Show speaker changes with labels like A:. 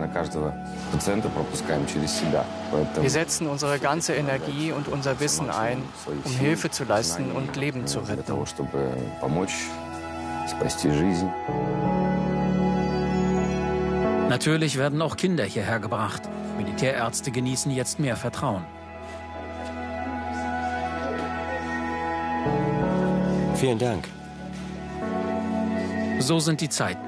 A: Wir setzen unsere ganze Energie und unser Wissen ein, um Hilfe zu leisten und Leben zu retten.
B: Natürlich werden auch Kinder hierher gebracht. Militärärzte genießen jetzt mehr Vertrauen.
C: Vielen Dank.
B: So sind die Zeiten.